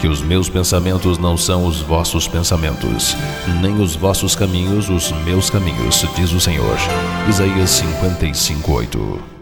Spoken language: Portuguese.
que os meus pensamentos não são os vossos pensamentos, nem os vossos caminhos os meus caminhos, diz o Senhor. Isaías 55:8.